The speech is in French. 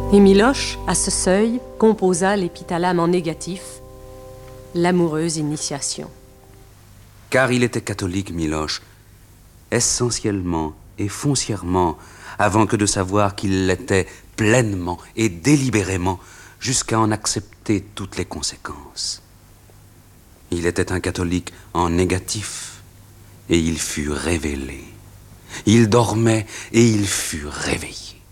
Et Miloche, à ce seuil, composa l'épithalame en négatif, l'amoureuse initiation. Car il était catholique, Miloche, essentiellement et foncièrement, avant que de savoir qu'il l'était pleinement et délibérément, jusqu'à en accepter toutes les conséquences. Il était un catholique en négatif, et il fut révélé. Il dormait, et il fut réveillé.